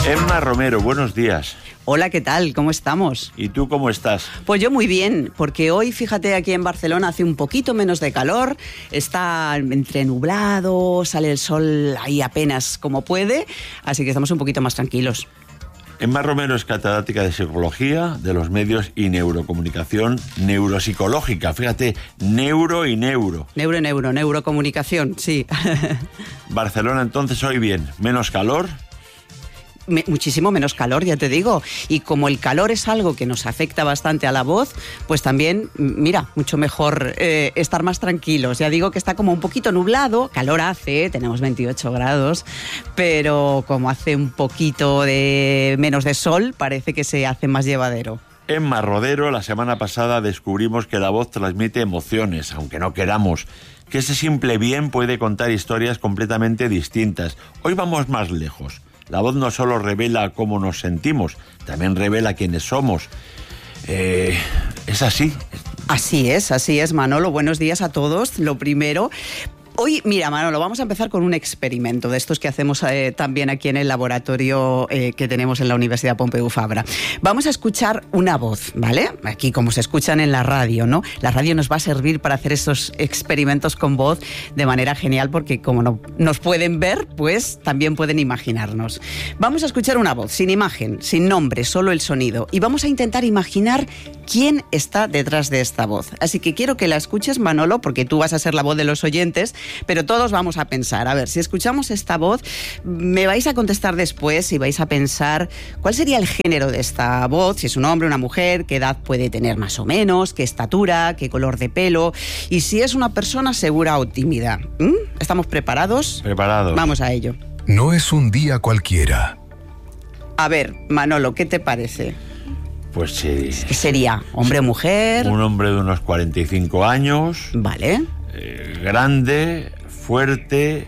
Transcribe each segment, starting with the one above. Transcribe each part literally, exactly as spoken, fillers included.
Emma Romero, buenos días. Hola, ¿qué tal? ¿Cómo estamos? ¿Y tú cómo estás? Pues yo muy bien, porque hoy, fíjate, aquí en Barcelona hace un poquito menos de calor, está entre nublado, sale el sol ahí apenas como puede, así que estamos un poquito más tranquilos. Emma Romero es catedrática de Psicología de los Medios y Neurocomunicación Neuropsicológica. Fíjate, neuro y neuro. Neuro, neuro, neurocomunicación, sí. Barcelona entonces hoy bien, menos calor. Me, muchísimo menos calor, ya te digo. Y como el calor es algo que nos afecta bastante a la voz, pues también, mira, mucho mejor eh, estar más tranquilos. Ya digo que está como un poquito nublado, calor hace, tenemos veintiocho grados, pero como hace un poquito de menos de sol, parece que se hace más llevadero. Emma Rodero, la semana pasada descubrimos que la voz transmite emociones, aunque no queramos, que ese simple bien puede contar historias completamente distintas. Hoy vamos más lejos. La voz no solo revela cómo nos sentimos, también revela quiénes somos. Eh, es así. Así es, así es, Manolo. Buenos días a todos. Lo primero... Hoy, mira, Manolo, vamos a empezar con un experimento de estos que hacemos eh, también aquí en el laboratorio eh, que tenemos en la Universidad Pompeu Fabra. Vamos a escuchar una voz, ¿vale? Aquí como se escuchan en la radio, ¿no? La radio nos va a servir para hacer estos experimentos con voz de manera genial porque como no nos pueden ver, pues también pueden imaginarnos. Vamos a escuchar una voz sin imagen, sin nombre, solo el sonido. Y vamos a intentar imaginar quién está detrás de esta voz. Así que quiero que la escuches, Manolo, porque tú vas a ser la voz de los oyentes. Pero todos vamos a pensar, a ver, si escuchamos esta voz, me vais a contestar después y vais a pensar cuál sería el género de esta voz, si es un hombre, una mujer, qué edad puede tener más o menos, qué estatura, qué color de pelo y si es una persona segura o tímida. ¿Mm? ¿Estamos preparados? Preparados. Vamos a ello. No es un día cualquiera. A ver, Manolo, ¿qué te parece? Pues sí. ¿Qué sería? ¿Hombre o mujer? Un hombre de unos cuarenta y cinco años. Vale. Eh, grande, fuerte,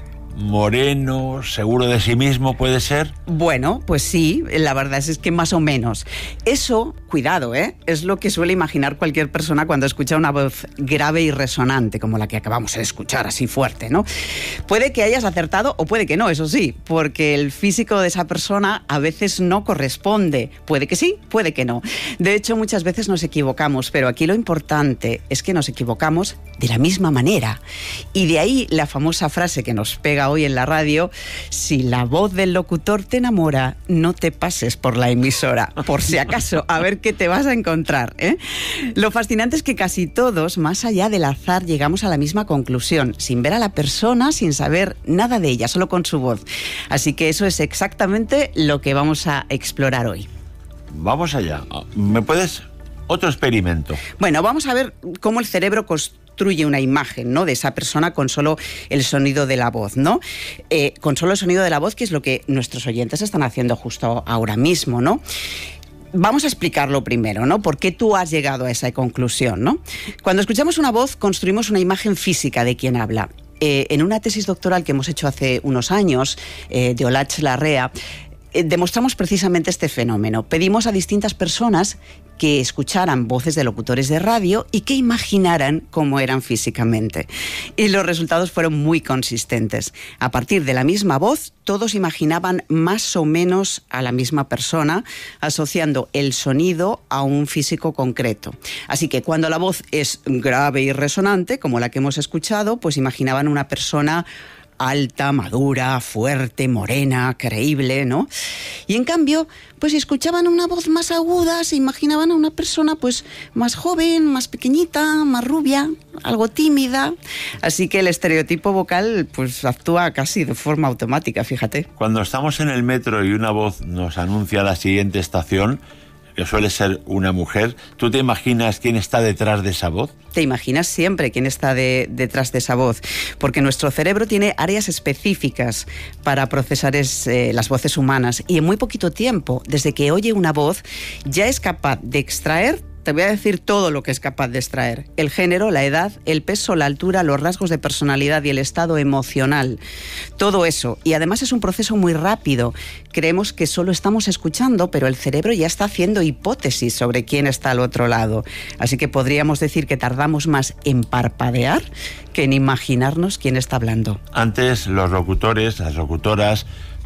moreno, seguro de sí mismo, ¿puede ser? Bueno, pues sí, la verdad es que más o menos. Eso, cuidado, ¿eh? Es lo que suele imaginar cualquier persona cuando escucha una voz grave y resonante, como la que acabamos de escuchar, así fuerte, ¿no? Puede que hayas acertado o puede que no, eso sí, porque el físico de esa persona a veces no corresponde. Puede que sí, puede que no. De hecho, muchas veces nos equivocamos, pero aquí lo importante es que nos equivocamos de la misma manera. Y de ahí la famosa frase que nos pega hoy en la radio: si la voz del locutor te enamora, no te pases por la emisora, por si acaso, a ver qué te vas a encontrar, ¿eh? Lo fascinante es que casi todos, más allá del azar, llegamos a la misma conclusión, sin ver a la persona, sin saber nada de ella, solo con su voz. Así que eso es exactamente lo que vamos a explorar hoy. Vamos allá. ¿Me puedes...? Otro experimento. Bueno, vamos a ver cómo el cerebro construye una imagen, ¿no?, de esa persona con solo el sonido de la voz, ¿no? Eh, con solo el sonido de la voz, que es lo que nuestros oyentes están haciendo justo ahora mismo, ¿no? Vamos a explicarlo primero, ¿no? ¿Por qué tú has llegado a esa conclusión, ¿no? Cuando escuchamos una voz, construimos una imagen física de quien habla. Eh, en una tesis doctoral que hemos hecho hace unos años, eh, de Olach Larrea, eh, demostramos precisamente este fenómeno. Pedimos a distintas personas que escucharan voces de locutores de radio y que imaginaran cómo eran físicamente. Y los resultados fueron muy consistentes. A partir de la misma voz, todos imaginaban más o menos a la misma persona, asociando el sonido a un físico concreto. Así que cuando la voz es grave y resonante, como la que hemos escuchado, pues imaginaban una persona alta, madura, fuerte, morena, creíble, ¿no? Y en cambio, pues si escuchaban una voz más aguda, se imaginaban a una persona pues más joven, más pequeñita, más rubia, algo tímida. Así que el estereotipo vocal pues actúa casi de forma automática, fíjate. Cuando estamos en el metro y una voz nos anuncia la siguiente estación, que suele ser una mujer, ¿tú te imaginas quién está detrás de esa voz? Te imaginas siempre quién está de, detrás de esa voz, porque nuestro cerebro tiene áreas específicas para procesar es, eh, las voces humanas, y en muy poquito tiempo, desde que oye una voz, ya es capaz de extraer te voy a decir todo lo que es capaz de extraer. El género, la edad, el peso, la altura, los rasgos de personalidad y el estado emocional. Todo eso. Y además es un proceso muy rápido. Creemos que solo estamos escuchando, pero el cerebro ya está haciendo hipótesis sobre quién está al otro lado. Así que podríamos decir que tardamos más en parpadear que en imaginarnos quién está hablando. Antes los locutores, las locutoras,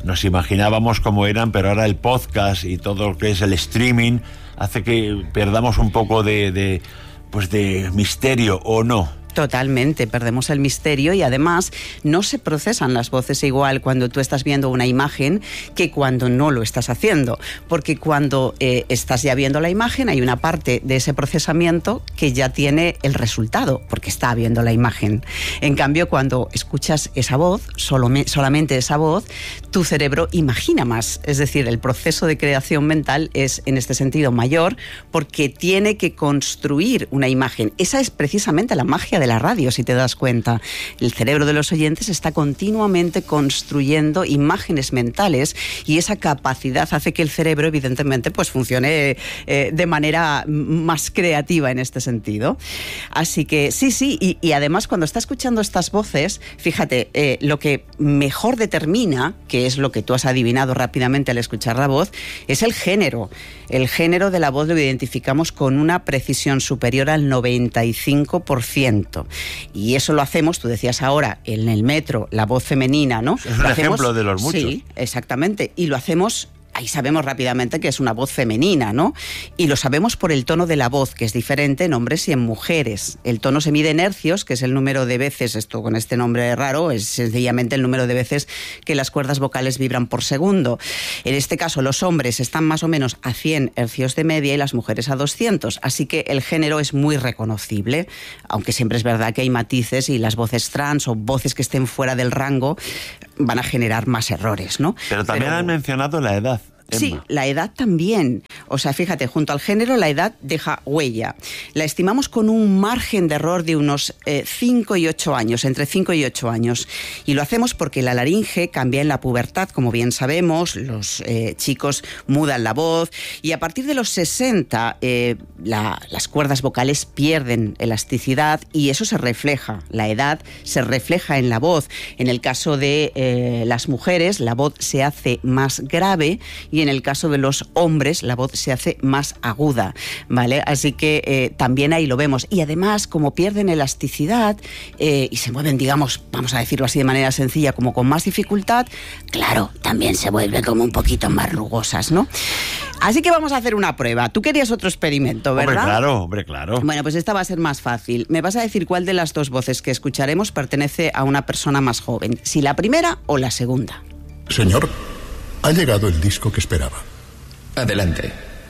nos imaginábamos cómo eran, pero ahora el podcast y todo lo que es el streaming hace que perdamos un poco de, de pues de misterio, ¿o no? Totalmente, perdemos el misterio y además no se procesan las voces igual cuando tú estás viendo una imagen que cuando no lo estás haciendo, porque cuando eh, estás ya viendo la imagen hay una parte de ese procesamiento que ya tiene el resultado, porque está viendo la imagen. En cambio, cuando escuchas esa voz, solo me, solamente esa voz, tu cerebro imagina más, es decir, el proceso de creación mental es en este sentido mayor porque tiene que construir una imagen. Esa es precisamente la magia de de la radio, si te das cuenta. El cerebro de los oyentes está continuamente construyendo imágenes mentales y esa capacidad hace que el cerebro, evidentemente, pues funcione eh, de manera más creativa en este sentido. Así que sí, sí, y, y además cuando está escuchando estas voces, fíjate, eh, lo que mejor determina, que es lo que tú has adivinado rápidamente al escuchar la voz, es el género. El género de la voz lo identificamos con una precisión superior al noventa y cinco por ciento. Y eso lo hacemos, tú decías ahora, en el metro, la voz femenina, ¿no? Es un lo ejemplo hacemos, de los muchos. Sí, exactamente. Y lo hacemos... Ahí sabemos rápidamente que es una voz femenina, ¿no? Y lo sabemos por el tono de la voz, que es diferente en hombres y en mujeres. El tono se mide en hercios, que es el número de veces, esto con este nombre raro, es sencillamente el número de veces que las cuerdas vocales vibran por segundo. En este caso, los hombres están más o menos a cien hercios de media y las mujeres a doscientos. Así que el género es muy reconocible, aunque siempre es verdad que hay matices y las voces trans o voces que estén fuera del rango van a generar más errores, ¿no? Pero también Pero... han mencionado la edad. Emma. Sí, la edad también. O sea, fíjate, junto al género la edad deja huella. La estimamos con un margen de error de unos eh, cinco y ocho años, entre cinco y ocho años. Y lo hacemos porque la laringe cambia en la pubertad, como bien sabemos, los eh, chicos mudan la voz y a partir de los sesenta eh, la, las cuerdas vocales pierden elasticidad y eso se refleja. La edad se refleja en la voz. En el caso de eh, las mujeres, la voz se hace más grave y en el caso de los hombres la voz se hace más aguda, ¿vale? Así que eh, también ahí lo vemos. Y además, como pierden elasticidad eh, y se mueven, digamos, vamos a decirlo así de manera sencilla, como con más dificultad, claro, también se vuelven como un poquito más rugosas, ¿no? Así que vamos a hacer una prueba. Tú querías otro experimento, ¿verdad? Hombre, claro, hombre, claro. Bueno, pues esta va a ser más fácil. Me vas a decir cuál de las dos voces que escucharemos pertenece a una persona más joven, si la primera o la segunda. Señor, ha llegado el disco que esperaba. Adelante.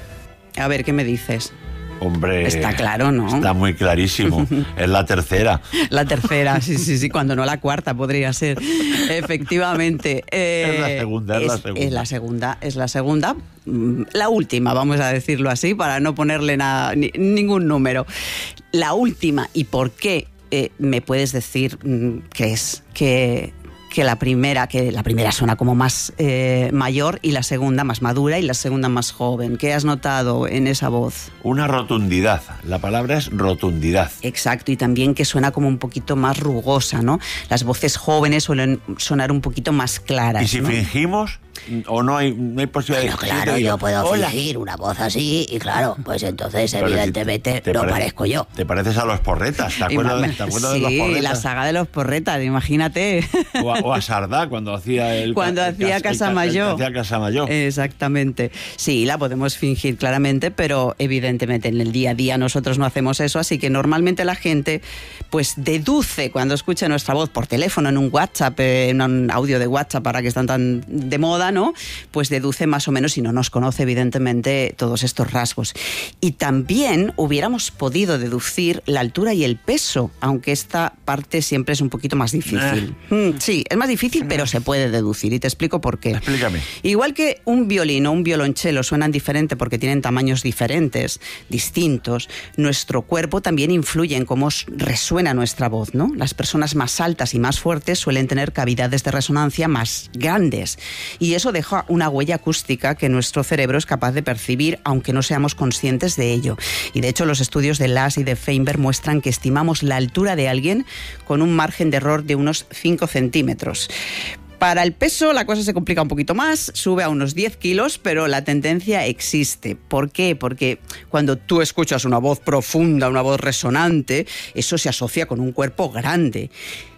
A ver, ¿qué me dices? Hombre, está claro, ¿no? Está muy clarísimo. Es la tercera. La tercera, sí, sí, sí, cuando no la cuarta podría ser. Efectivamente. Eh, es la segunda, es, es la segunda. Es la segunda, es la segunda. La última, vamos a decirlo así, para no ponerle nada, ni, ningún número. La última, ¿y por qué eh, me puedes decir que es que... que la primera, que la primera suena como más eh, mayor y la segunda más madura y la segunda más joven? ¿Qué has notado en esa voz? Una rotundidad. La palabra es rotundidad. Exacto, y también que suena como un poquito más rugosa, ¿no? Las voces jóvenes suelen sonar un poquito más claras. ¿Y si ¿no? fingimos o no hay, no hay posibilidad? Bueno, claro, yo, yo puedo Hola. fingir una voz así y claro, pues entonces Pero evidentemente si te, te no parece, parezco yo. Te pareces a los Porretas, ¿te acuerdas, ¿te acuerdas sí, de los Porretas? Sí, la saga de los Porretas, imagínate. O a, o a Sardá cuando hacía el cuando el, hacía Casamayor. Hacía Casamayor. Exactamente. Sí, la podemos fingir claramente, pero evidentemente en el día a día nosotros no hacemos eso, así que normalmente la gente pues deduce cuando escucha nuestra voz por teléfono, en un WhatsApp, en un audio de WhatsApp ahora que están tan de moda, ¿no? Pues deduce más o menos, si no nos conoce evidentemente, todos estos rasgos. Y también hubiéramos podido deducir la altura y el peso, aunque esta parte siempre es un poquito más difícil. Eh. Mm, sí, es más difícil, pero se puede deducir y te explico por qué. Explícame. Igual que un violín o un violonchelo suenan diferente porque tienen tamaños diferentes, distintos, nuestro cuerpo también influye en cómo resuena nuestra voz, ¿no? Las personas más altas y más fuertes suelen tener cavidades de resonancia más grandes y eso deja una huella acústica que nuestro cerebro es capaz de percibir aunque no seamos conscientes de ello. Y de hecho los estudios de Lass y de Feinberg muestran que estimamos la altura de alguien con un margen de error de unos cinco centímetros. Para el peso la cosa se complica un poquito más, sube a unos diez kilos, pero la tendencia existe. ¿Por qué? Porque cuando tú escuchas una voz profunda, una voz resonante, eso se asocia con un cuerpo grande.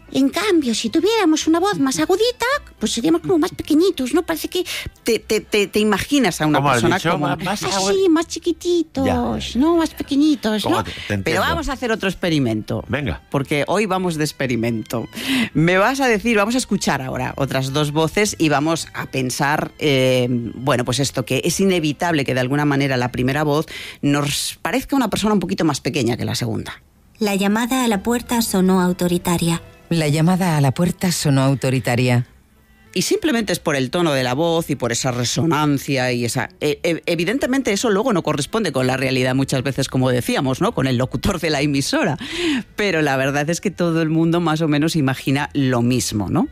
En cambio, si tuviéramos una voz más agudita, pues seríamos como más pequeñitos, ¿no? Parece que te, te, te, te imaginas a una persona como más, más así, más chiquititos, ya. ¿no? Más pequeñitos, ¿no? Te, te Pero vamos a hacer otro experimento. Venga. Porque hoy vamos de experimento. Me vas a decir, vamos a escuchar ahora otras dos voces y vamos a pensar, eh, bueno, pues esto, que es inevitable que de alguna manera la primera voz nos parezca una persona un poquito más pequeña que la segunda. La llamada a la puerta sonó autoritaria. La llamada a la puerta sonó autoritaria. Y simplemente es por el tono de la voz y por esa resonancia y esa... Eh, evidentemente eso luego no corresponde con la realidad muchas veces, como decíamos, ¿no? Con el locutor de la emisora. Pero la verdad es que todo el mundo más o menos imagina lo mismo, ¿no?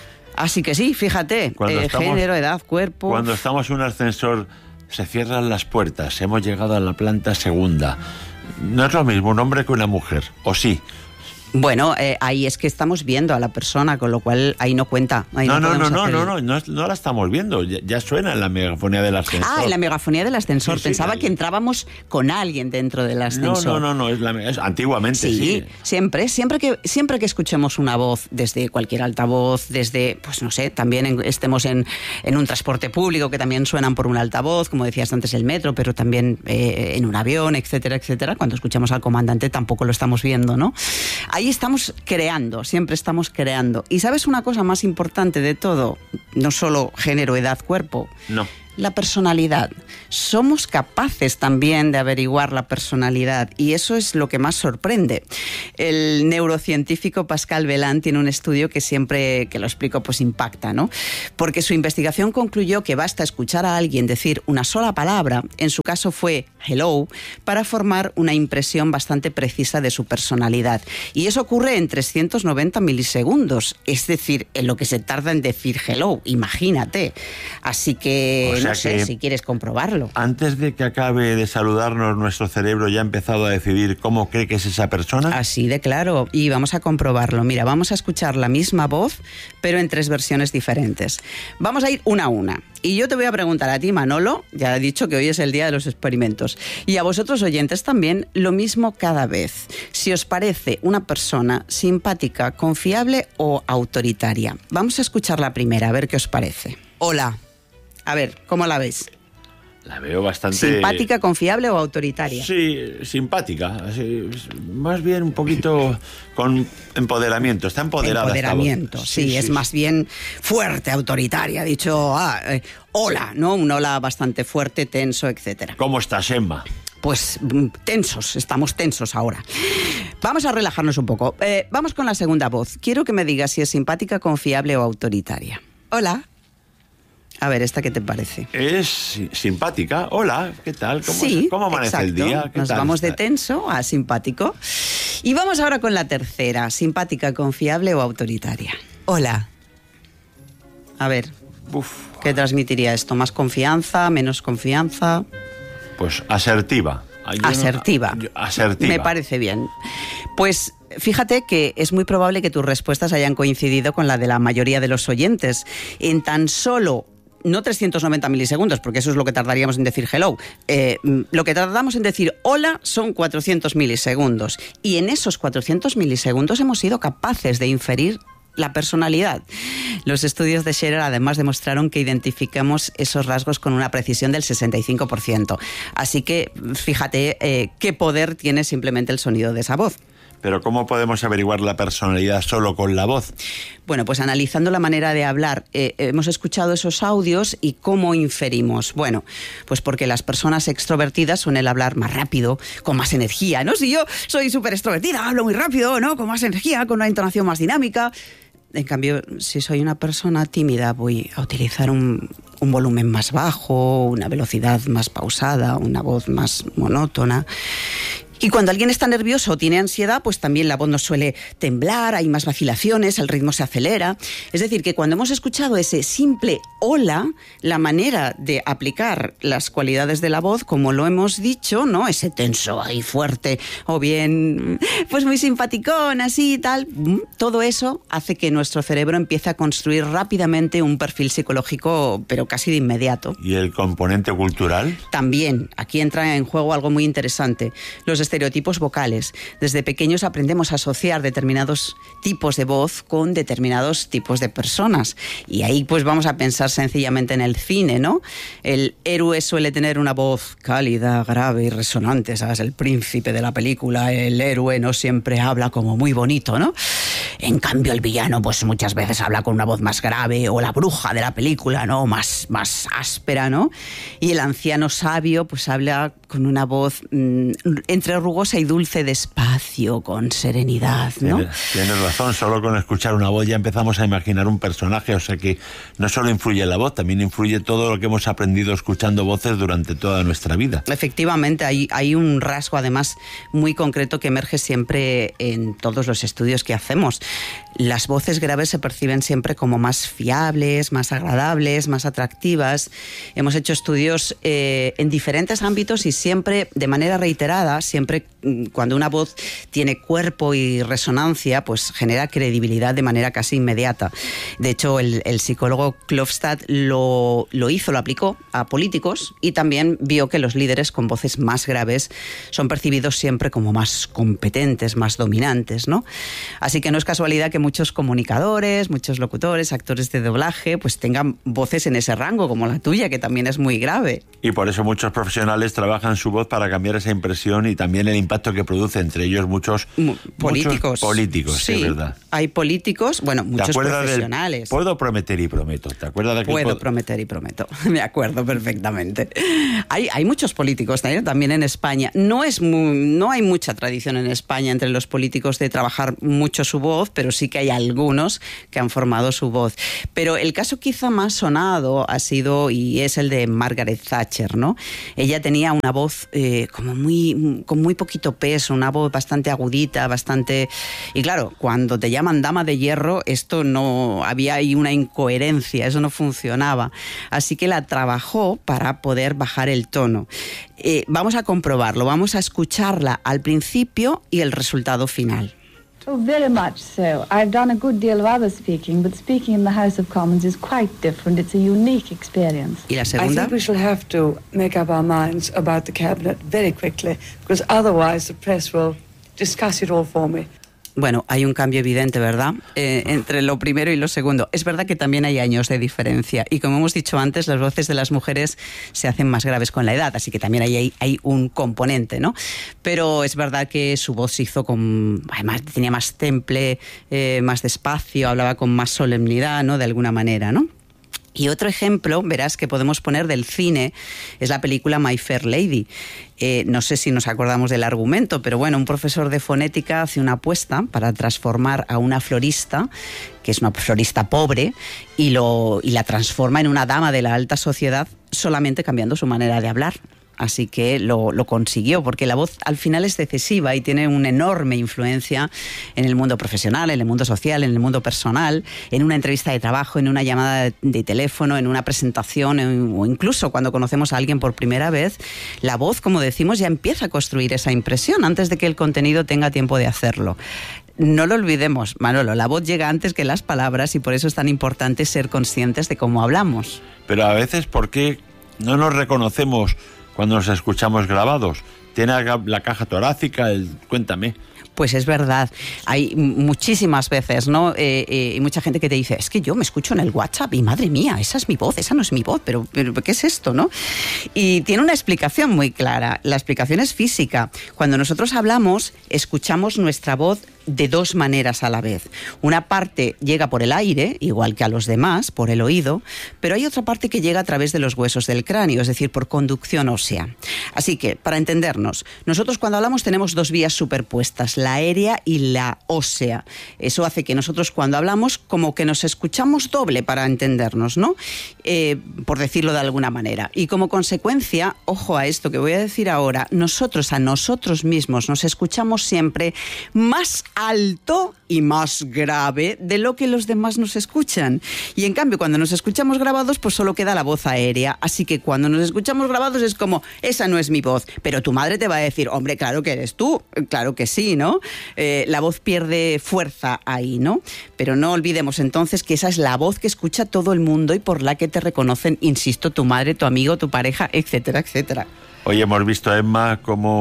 Así que sí, fíjate, eh, estamos, género, edad, cuerpo... Cuando estamos en un ascensor, se cierran las puertas, hemos llegado a la planta segunda. No es lo mismo un hombre que una mujer, ¿o sí? Bueno, eh, ahí es que estamos viendo a la persona, con lo cual ahí no cuenta. Ahí no, no, no, no, no, hacer... no, no, no, no la estamos viendo. Ya, ya suena en la megafonía del ascensor. Ah, en la megafonía del ascensor. Sí, sí, Pensaba ahí. que entrábamos con alguien dentro del ascensor. No, no, no, no es la, es, antiguamente sí, sí. Siempre, siempre que, siempre que escuchemos una voz desde cualquier altavoz, desde, pues no sé, también en, estemos en, en un transporte público que también suenan por un altavoz, como decías antes el metro, pero también eh, en un avión, etcétera, etcétera. Cuando escuchamos al comandante tampoco lo estamos viendo, ¿no? Ahí estamos creando, siempre estamos creando. ¿Y sabes una cosa más importante de todo? No solo género, edad, cuerpo. No. La personalidad. Somos capaces también de averiguar la personalidad y eso es lo que más sorprende. El neurocientífico Pascal Belán tiene un estudio que siempre que lo explico pues impacta, ¿no? Porque su investigación concluyó que basta escuchar a alguien decir una sola palabra, en su caso fue hello, para formar una impresión bastante precisa de su personalidad. Y eso ocurre en trescientos noventa milisegundos, es decir, en lo que se tarda en decir hello, imagínate. Así que... O sea no sé que si quieres comprobarlo. Antes de que acabe de saludarnos, nuestro cerebro ya ha empezado a decidir cómo cree que es esa persona. Así de claro. Y vamos a comprobarlo. Mira, vamos a escuchar la misma voz, pero en tres versiones diferentes. Vamos a ir una a una. Y yo te voy a preguntar a ti, Manolo, ya he dicho que hoy es el día de los experimentos, y a vosotros oyentes también, lo mismo cada vez. Si os parece una persona simpática, confiable o autoritaria. Vamos a escuchar la primera, a ver qué os parece. Hola. A ver, ¿cómo la ves? La veo bastante... ¿Simpática, confiable o autoritaria? Sí, simpática. Así, más bien un poquito con empoderamiento. Está empoderada. Empoderamiento, esta voz. sí, sí, es sí, más sí. bien fuerte, autoritaria. Ha dicho, ah, eh, hola, ¿no? Un hola bastante fuerte, tenso, etcétera. ¿Cómo estás, Emma? Pues tensos, estamos tensos ahora. Vamos a relajarnos un poco. Eh, vamos con la segunda voz. Quiero que me digas si es simpática, confiable o autoritaria. Hola. A ver, ¿esta qué te parece? Es simpática. Hola, ¿qué tal? ¿Cómo, sí, ¿cómo amanece exacto. el día? ¿Qué Nos tal vamos está? de tenso a simpático. Y vamos ahora con la tercera. ¿Simpática, confiable o autoritaria? Hola. A ver, Uf. ¿qué transmitiría esto? ¿Más confianza, menos confianza? Pues asertiva. Yo asertiva. No, yo, asertiva. Me parece bien. Pues fíjate que es muy probable que tus respuestas hayan coincidido con la de la mayoría de los oyentes. En tan solo... no trescientos noventa milisegundos, porque eso es lo que tardaríamos en decir hello. Eh, lo que tardamos en decir hola son cuatrocientos milisegundos. Y en esos cuatrocientos milisegundos hemos sido capaces de inferir la personalidad. Los estudios de Scherer además demostraron que identificamos esos rasgos con una precisión del sesenta y cinco por ciento. Así que fíjate eh, qué poder tiene simplemente el sonido de esa voz. Pero ¿cómo podemos averiguar la personalidad solo con la voz? Bueno, pues analizando la manera de hablar, eh, hemos escuchado esos audios y cómo inferimos. Bueno, pues porque las personas extrovertidas suelen hablar más rápido, con más energía, ¿no? Si yo soy súper extrovertida, hablo muy rápido, ¿no? Con más energía, con una entonación más dinámica. En cambio, si soy una persona tímida, voy a utilizar un, un volumen más bajo, una velocidad más pausada, una voz más monótona. Y cuando alguien está nervioso o tiene ansiedad, pues también la voz nos suele temblar, hay más vacilaciones, el ritmo se acelera. Es decir, que cuando hemos escuchado ese simple hola, la manera de aplicar las cualidades de la voz, como lo hemos dicho, ¿no? Ese tenso ahí fuerte, o bien, pues muy simpaticón, así y tal. Todo eso hace que nuestro cerebro empiece a construir rápidamente un perfil psicológico, pero casi de inmediato. ¿Y el componente cultural? También, aquí entra en juego algo muy interesante. Los estereotipos vocales. Desde pequeños aprendemos a asociar determinados tipos de voz con determinados tipos de personas. Y ahí pues vamos a pensar sencillamente en el cine, ¿no? El héroe suele tener una voz cálida, grave y resonante, ¿sabes? El príncipe de la película, el héroe no siempre habla como muy bonito, ¿no? En cambio el villano pues muchas veces habla con una voz más grave, o la bruja de la película, ¿no? Más, más áspera, ¿no? Y el anciano sabio pues habla con una voz mmm, entre rugosa y dulce, despacio, con serenidad, ¿no? Tienes, tienes razón, solo con escuchar una voz ya empezamos a imaginar un personaje, o sea que no solo influye la voz, también influye todo lo que hemos aprendido escuchando voces durante toda nuestra vida. Efectivamente, hay, hay un rasgo además muy concreto que emerge siempre en todos los estudios que hacemos. Las voces graves se perciben siempre como más fiables, más agradables, más atractivas. Hemos hecho estudios eh, en diferentes ámbitos y siempre de manera reiterada, siempre cuando una voz tiene cuerpo y resonancia, pues genera credibilidad de manera casi inmediata. De hecho, el, el psicólogo Klofstad lo, lo hizo, lo aplicó a políticos y también vio que los líderes con voces más graves son percibidos siempre como más competentes, más dominantes, ¿no? Así que no es casualidad que muchos comunicadores, muchos locutores, actores de doblaje, pues tengan voces en ese rango, como la tuya, que también es muy grave. Y por eso muchos profesionales trabajan su voz para cambiar esa impresión y también el impacto que produce, entre ellos muchos políticos. Muchos políticos, sí, es verdad. Hay políticos, bueno, muchos profesionales. Del, puedo prometer y prometo, ¿te acuerdas de aquel Puedo pod... prometer y prometo, me acuerdo perfectamente. Hay, hay muchos políticos ¿eh? también en España. No, es muy, no hay mucha tradición en España entre los políticos de trabajar mucho su voz, pero sí que hay algunos que han formado su voz. Pero el caso quizá más sonado ha sido y es el de Margaret Thatcher, ¿no? Ella tenía una voz eh, como muy, con muy poquito peso, una voz bastante agudita, bastante... Y claro, cuando te llaman dama de hierro, esto no... Había ahí una incoherencia, eso no funcionaba. Así que la trabajó para poder bajar el tono. Eh, vamos a comprobarlo, vamos a escucharla al principio y el resultado final. Oh, very much so. I've done a good deal of other speaking, but speaking in the House of Commons is quite different. It's a unique experience. ¿Y la segunda? I think we shall have to make up our minds about the cabinet very quickly, because otherwise the press will discuss it all for me. Bueno, hay un cambio evidente, ¿verdad? Eh, entre lo primero y lo segundo. Es verdad que también hay años de diferencia y como hemos dicho antes, las voces de las mujeres se hacen más graves con la edad, así que también hay, hay un componente, ¿no? Pero es verdad que su voz se hizo con... Además, tenía más temple, eh, más despacio, hablaba con más solemnidad, ¿no? De alguna manera, ¿no? Y otro ejemplo, verás, que podemos poner del cine, es la película My Fair Lady. Eh, no sé si nos acordamos del argumento, pero bueno, un profesor de fonética hace una apuesta para transformar a una florista, que es una florista pobre, y, lo, y la transforma en una dama de la alta sociedad solamente cambiando su manera de hablar. Así que lo, lo consiguió, porque la voz al final es decisiva y tiene una enorme influencia en el mundo profesional, en el mundo social, en el mundo personal, en una entrevista de trabajo, en una llamada de, de teléfono, en una presentación, en, o incluso cuando conocemos a alguien por primera vez. La voz, como decimos, ya empieza a construir esa impresión antes de que el contenido tenga tiempo de hacerlo. No lo olvidemos, Manolo, la voz llega antes que las palabras y por eso es tan importante ser conscientes de cómo hablamos. Pero a veces, ¿por qué no nos reconocemos cuando nos escuchamos grabados? Tiene la caja torácica, el... cuéntame. Pues es verdad, hay muchísimas veces, ¿no? Eh, eh, y mucha gente que te dice, es que yo me escucho en el WhatsApp y madre mía, esa es mi voz, esa no es mi voz, pero, pero ¿qué es esto, no? Y tiene una explicación muy clara, la explicación es física. Cuando nosotros hablamos, escuchamos nuestra voz de dos maneras a la vez. Una parte llega por el aire, igual que a los demás, por el oído, pero hay otra parte que llega a través de los huesos del cráneo, es decir, por conducción ósea. Así que, para entendernos, nosotros cuando hablamos tenemos dos vías superpuestas, la aérea y la ósea. Eso hace que nosotros cuando hablamos como que nos escuchamos doble para entendernos, ¿no? Eh, por decirlo de alguna manera. Y como consecuencia, ojo a esto que voy a decir ahora, nosotros a nosotros mismos nos escuchamos siempre más alto y más grave de lo que los demás nos escuchan. Y en cambio, cuando nos escuchamos grabados, pues solo queda la voz aérea. Así que cuando nos escuchamos grabados es como, esa no es mi voz. Pero tu madre te va a decir, hombre, claro que eres tú. Claro que sí, ¿no? Eh, la voz pierde fuerza ahí, ¿no? Pero no olvidemos entonces que esa es la voz que escucha todo el mundo y por la que te reconocen, insisto, tu madre, tu amigo, tu pareja, etcétera, etcétera. Hoy hemos visto, Emma, cómo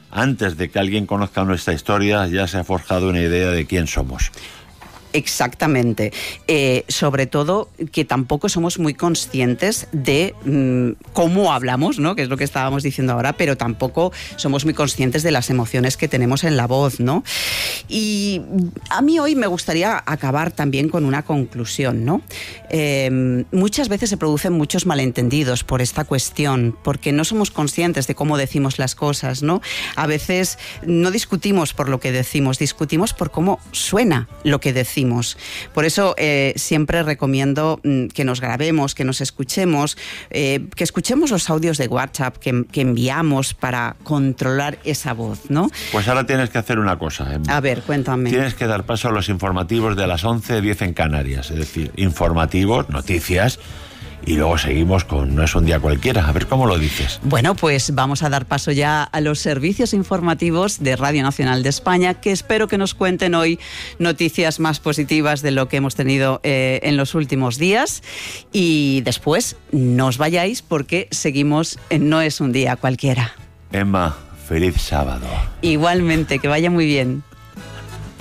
antes de que alguien conozca nuestra historia, ya se ha forjado una idea de quién somos. Exactamente. Eh, sobre todo que tampoco somos muy conscientes de mmm, cómo hablamos, ¿no? Que es lo que estábamos diciendo ahora, pero tampoco somos muy conscientes de las emociones que tenemos en la voz, ¿no? Y a mí hoy me gustaría acabar también con una conclusión, ¿no? Eh, muchas veces se producen muchos malentendidos por esta cuestión, porque no somos conscientes de cómo decimos las cosas, ¿no? A veces no discutimos por lo que decimos, discutimos por cómo suena lo que decimos. Por eso eh, siempre recomiendo mm, que nos grabemos, que nos escuchemos, eh, que escuchemos los audios de WhatsApp que, que enviamos para controlar esa voz, ¿no? Pues ahora tienes que hacer una cosa, Emma. A ver, cuéntame. Tienes que dar paso a los informativos de las once diez en Canarias, es decir, informativos, noticias. Y luego seguimos con No es un día cualquiera. A ver cómo lo dices. Bueno, pues vamos a dar paso ya a los servicios informativos de Radio Nacional de España, que espero que nos cuenten hoy noticias más positivas de lo que hemos tenido eh, en los últimos días. Y después no os vayáis porque seguimos en No es un día cualquiera. Emma, feliz sábado. Igualmente, que vaya muy bien.